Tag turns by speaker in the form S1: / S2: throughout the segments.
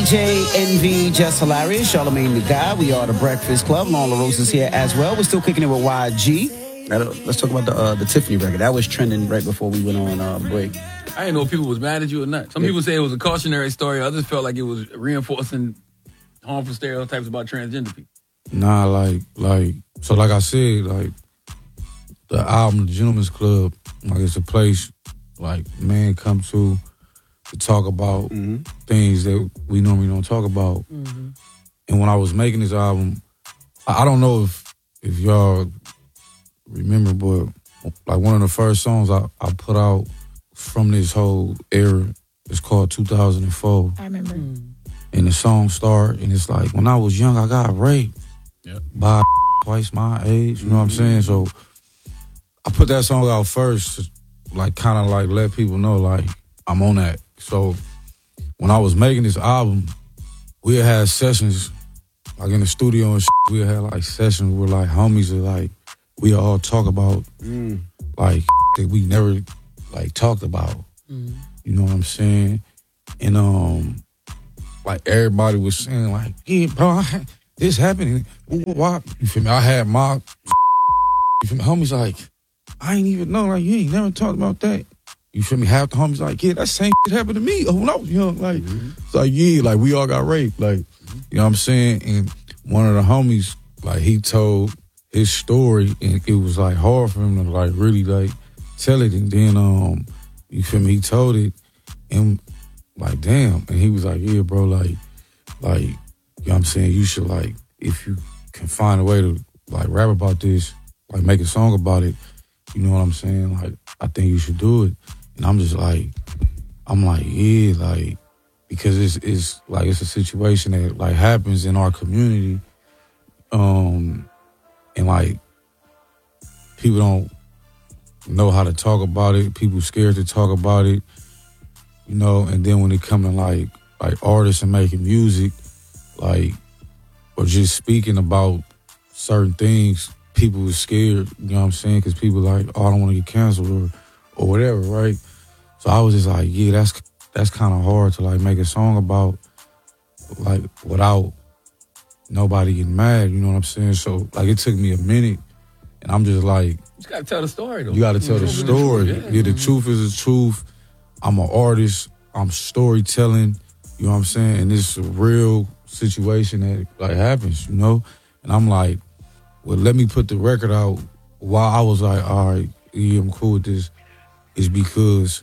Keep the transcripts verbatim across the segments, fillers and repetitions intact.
S1: J, Envy, Just Hilarious, Charlamagne the Guy. We are the Breakfast Club. Lauren LaRose is here as well. We're still kicking it with Y G. Now, let's talk about the uh, the Tiffany record. That was trending right before we went on uh, break.
S2: I didn't know if people was mad at you or not. Some
S1: yeah.
S2: people say it was a cautionary story. Others felt like it was reinforcing harmful stereotypes about transgender people.
S3: Nah, like, like, so like I said, like, the album, The Gentleman's Club, like, it's a place, like, men come to to talk about mm-hmm. things that we normally don't talk about. Mm-hmm. And when I was making this album, I, I don't know if if y'all remember, but like one of the first songs I, I put out from this whole era is called two thousand four.
S4: I remember. Mm.
S3: And the song start, and it's like, when I was young, I got raped
S2: yep.
S3: by twice my age. You know what I'm saying? So I put that song out first to like kind of like let people know like I'm on that. So when I was making this album, we had, had sessions like in the studio and shit. We had like sessions where like homies are like, we all talk about mm. like that we never like talked about. Mm. You know what I'm saying? And um, like everybody was saying like, yeah, bro, I, this happened. Why? You feel me? I had my you feel me? Homies like, I ain't even know. Like, you ain't never talked about that. You feel me? Half the homies like, yeah, that same shit happened to me when I was young. Like, mm-hmm. it's like, yeah, like we all got raped. Like, mm-hmm. you know what I'm saying? And one of the homies, like, he told his story, and it was like hard for him to like really like tell it. And then, um, you feel me? He told it, and like, damn. And he was like, yeah, bro, like, like, you know what I'm saying? You should like, if you can find a way to like rap about this, like make a song about it. You know what I'm saying? Like, I think you should do it. And I'm just like, I'm like, yeah, like, because it's it's like it's a situation that like happens in our community, um, and like people don't know how to talk about it. People scared to talk about it, you know. And then when it come to like like artists and making music, like or just speaking about certain things, people were scared. You know what I'm saying? Because people like, oh, I don't want to get canceled or or whatever, right? So I was just like, yeah, that's that's kind of hard to like make a song about, like without nobody getting mad. You know what I'm saying? So like it took me a minute, and I'm just like, you
S2: just gotta tell the story though.
S3: You gotta tell the story. Yeah, yeah the mm-hmm. truth is the truth. I'm an artist. I'm storytelling. You know what I'm saying? And this is a real situation that like happens. You know, and I'm like, well, let me put the record out. While I was like, all right, yeah, I'm cool with this, is because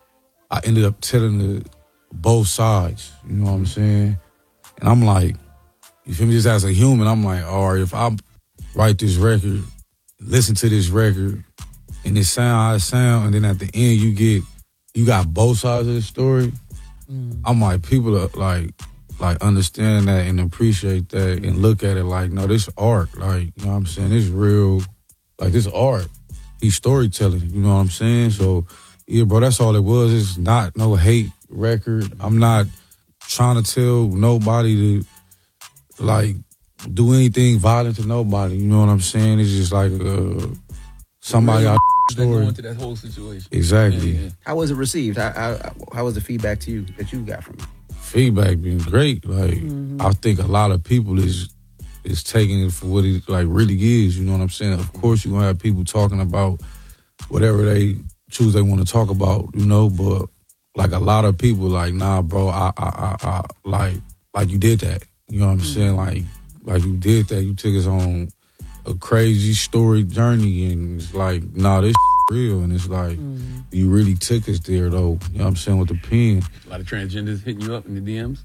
S3: I ended up telling the both sides, you know what I'm saying? And I'm like, you feel me, just as a human, I'm like, all right, if I write this record, listen to this record, and it sound how it sound, and then at the end you get, you got both sides of the story, mm. I'm like, people are like, like understand that and appreciate that and look at it like, no, this art, like, you know what I'm saying? This real, like this art. He's storytelling, you know what I'm saying? So, yeah, bro, that's all it was. It's not no hate record. I'm not trying to tell nobody to, like, do anything violent to nobody, you know what I'm saying? It's just like uh, somebody out story.
S2: Into that whole situation.
S3: Exactly.
S2: Yeah, yeah.
S1: How was it received? How, how, how was the feedback to you that you got from it?
S3: Feedback been great. Like, mm-hmm. I think a lot of people is is taking it for what it like really is. You know what I'm saying? Of course, you're gonna have people talking about whatever they choose they want to talk about. You know, but like a lot of people, like, nah, bro, I, I, I, I like, like you did that. You know what I'm mm-hmm. saying? Like, like you did that. You took us on a crazy story journey, and it's like, nah, this real, and it's like mm-hmm. you really took us there, though. You know what I'm saying, with the pen.
S2: A lot of transgenders hitting you up in the D Ms.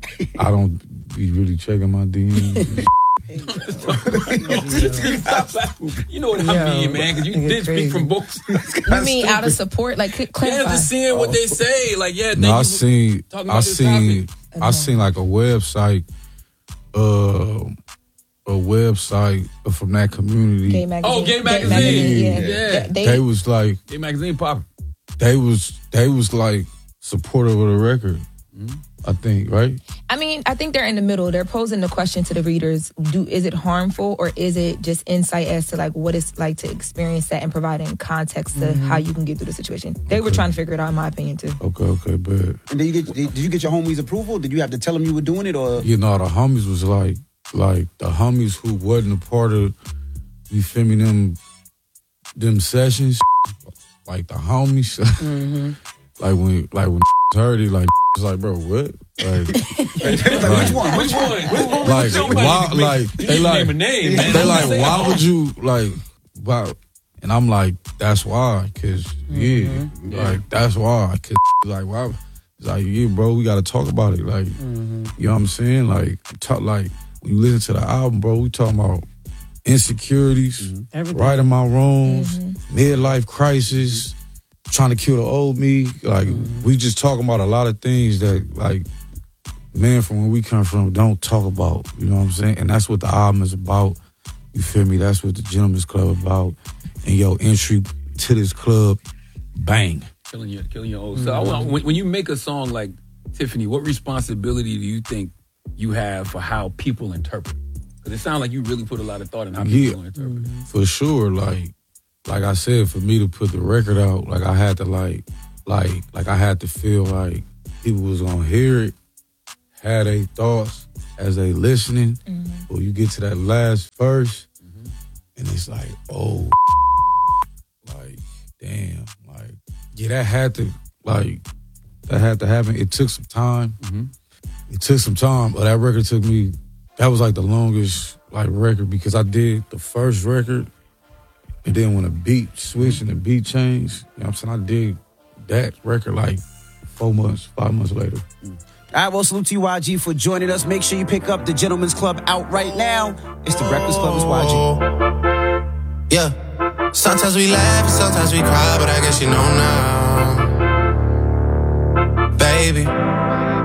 S3: I don't be really checking my D Ms.
S2: You know what I mean, man, because you did speak from both.
S4: You mean out of support, like clarify.
S2: Yeah, just seeing what they say, like yeah.
S3: No, I seen, I seen, I seen like a website, uh, a website from that community.
S4: Gay magazine.
S2: Oh, Gay Magazine. Gay magazine. Yeah,
S3: yeah. They, they was like
S2: Gay Magazine pop.
S3: They was they was like supportive of the record. Mm-hmm. I think, right?
S4: I mean, I think they're in the middle. They're posing the question to the readers: Do is it harmful or is it just insight as to like what it's like to experience that and providing context to mm-hmm. how you can get through the situation? They okay. were trying to figure it out, in my opinion, too.
S3: Okay, okay, bad.
S1: And did you get did you get your homies' approval? Did you have to tell them you were doing it, or
S3: you know the homies was like like the homies who wasn't a part of, you feel me, them them sessions, like the homies, mm-hmm. like when like when heard it, like it's like, bro, what? Like,
S1: like, like which one? Which one? Which one?
S3: Like, why? Like, they like,
S2: name a name, man.
S3: They like, why would you like? Why? And I'm like, that's why, cause yeah, mm-hmm. like yeah. that's why, cause like why? It's like, yeah, bro, we gotta talk about it. Like, mm-hmm. you know what I'm saying? Like, talk like when you listen to the album, bro, we talking about insecurities, mm-hmm. righting my wrongs, mm-hmm. midlife crisis. Trying to kill the old me, like mm-hmm. we just talking about a lot of things that, like, man, from where we come from, don't talk about. You know what I'm saying? And that's what the album is about. You feel me? That's what the Gentlemen's Club about. And your entry to this club, bang,
S2: killing your killing your old. Mm-hmm. So I want, when, when you make a song like Tiffany, what responsibility do you think you have for how people interpret? Because it sounds like you really put a lot of thought in how
S3: yeah,
S2: people interpret. Mm-hmm.
S3: For sure, like. Like I said, for me to put the record out, like I had to like, like, like I had to feel like people was gonna hear it, had their thoughts as they listening. Mm-hmm. Or you get to that last verse, mm-hmm. and it's like, oh, like, damn, like, yeah, that had to, like, that had to happen. It took some time. Mm-hmm. It took some time, but that record took me. That was like the longest like record because I did the first record. And then when the beat switched and the beat changed, you know what I'm saying? I did that record like four months, five months later.
S1: All right, well, salute to you, Y G, for joining us. Make sure you pick up the Gentlemen's Club out right now. It's the Breakfast Club with Y
S5: G. Yeah. Sometimes we laugh and sometimes we cry, but I guess you know now. Baby.